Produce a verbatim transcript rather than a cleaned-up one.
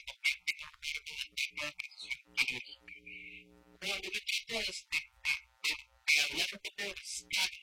Bueno, el chiste es de, de, de, de hablar un poco de estar